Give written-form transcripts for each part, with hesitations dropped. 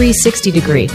360 degree.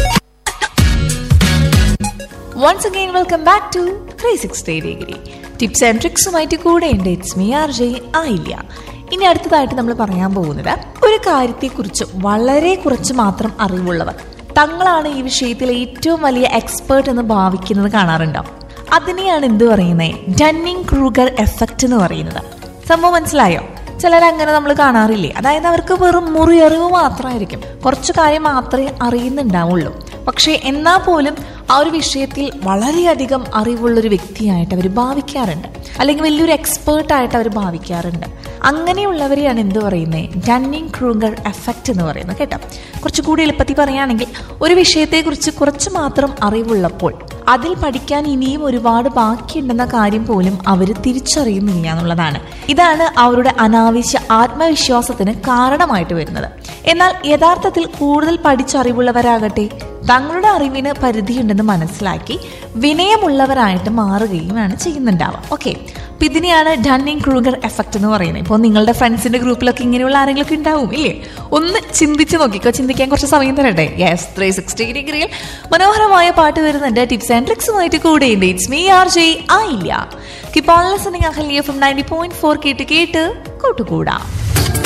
Once again, welcome back to 360 degree. Tips and tricks ഉമായിട്ട് കൂടെയുണ്ട്. It's me RJ ആയില്ല. ഇനി അടുത്തതായിട്ട് നമ്മൾ പറയാൻ പോകുന്നത് ഒരു കാര്യത്തെക്കുറിച്ച് വളരെ കുറച്ച് മാത്രം അറിവുള്ളവർ തങ്ങളാണ് ഈ വിഷയത്തിൽ ഏറ്റവും വലിയ എക്സ്പേർട്ട് എന്ന് ഭാവിക്കുന്നത് കാണാറുണ്ടാവും. അതിനെയാണ് എന്ത് പറയുന്നത്? ഡന്നിങ് ക്രൂഗർ എഫക്റ്റ് എന്ന് പറയുന്നത്. സംഭവം മനസ്സിലായോ? ചിലരങ്ങനെ നമ്മൾ കാണാറില്ലേ? അതായത് അവർക്ക് വെറും മുറിയറിവ് മാത്രമായിരിക്കും, കുറച്ചു കാര്യം മാത്രമേ അറിയുന്നുണ്ടാവുള്ളൂ. പക്ഷേ എന്നാൽ പോലും ആ ഒരു വിഷയത്തിൽ വളരെയധികം അറിവുള്ളൊരു വ്യക്തിയായിട്ട് അവർ ഭാവിക്കാറുണ്ട്, അല്ലെങ്കിൽ വലിയൊരു എക്സ്പേർട്ടായിട്ട് അവർ ഭാവിക്കാറുണ്ട്. അങ്ങനെയുള്ളവരെയാണ് എന്ത് പറയുന്നത്? ഡന്നിങ് ക്രൂഗർ എഫക്റ്റ് എന്ന് പറയുന്നത്. കേട്ടോ, കുറച്ചുകൂടി എളുപ്പത്തിൽ പറയുകയാണെങ്കിൽ ഒരു വിഷയത്തെക്കുറിച്ച് കുറച്ച് മാത്രം അറിവുള്ളപ്പോൾ അതിൽ പഠിക്കാൻ ഇനിയും ഒരുപാട് ബാക്കിയുണ്ടെന്ന കാര്യം പോലും അവർ തിരിച്ചറിയുന്നില്ല എന്നുള്ളതാണ്. ഇതാണ് അവരുടെ അനാവശ്യ ആത്മവിശ്വാസത്തിന് കാരണമായിട്ട് വരുന്നത്. എന്നാൽ യഥാർത്ഥത്തിൽ കൂടുതൽ പഠിച്ചറിവുള്ളവരാകട്ടെ തങ്ങളുടെ അറിവിന് പരിധിയുണ്ടെന്ന് മനസ്സിലാക്കി വിനയമുള്ളവരായിട്ട് മാറുകയുമാണ് ചെയ്യുന്നുണ്ടാവുക. ഓക്കെ, അപ്പൊ ഇതിനെയാണ് ഡന്നിങ് ക്രൂഗർ എഫക്റ്റ് എന്ന് പറയുന്നത്. ഇപ്പോൾ നിങ്ങളുടെ ഫ്രണ്ട്സിന്റെ ഗ്രൂപ്പിലൊക്കെ ഇങ്ങനെയുള്ള ആരെങ്കിലുമൊക്കെ ഉണ്ടാവും ഇല്ലേ? ഒന്ന് ചിന്തിച്ച് നോക്കിക്കോ. ചിന്തിക്കാൻ കുറച്ച് സമയം തരട്ടെ. യെസ്, 360 ഡിഗ്രിയിൽ മനോഹരമായ പാട്ട് വരുന്നുണ്ട്. ടിപ്സ് ആൻഡ് ട്രിക്സുമായിട്ട് കൂടെയുണ്ട്. ഇറ്റ്സ് മീ RJ ആയില്ല. Keep on listening Ahalya from 90.4 കേട്ട് കൂട്ടുകൂടാം.